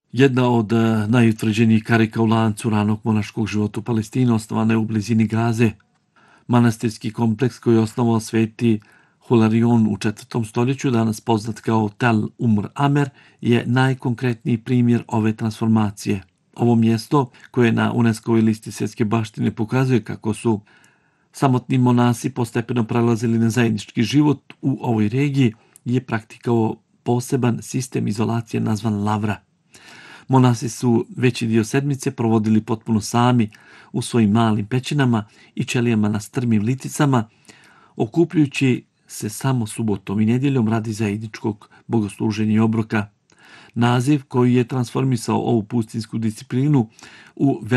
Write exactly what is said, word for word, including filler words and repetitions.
Jedna od eh, najutvrđenijih karika u lancu ranog monaškog života u Palestini osnovana je u blizini Gaze. Manastirski kompleks koji je osnovao sveti Hularion u četvrtom stoljeću, danas poznat kao Tel Umr Amer, je najkonkretniji primjer ove transformacije. Ovo mjesto, koje je na UNESCO-voj listi svjetske baštine, pokazuje kako su samotni monasi postepeno prelazili na zajednički život u ovoj regiji, je praktikao poseban sistem izolacije nazvan lavra. Monasi su veći dio sedmice provodili potpuno sami u svojim malim pećinama i ćelijama na strmim liticama, okupljujući se samo subotom i nedjeljom radi zajedničkog bogosluženja i obroka. Naziv koji je transformisao ovu pustinsku disciplinu u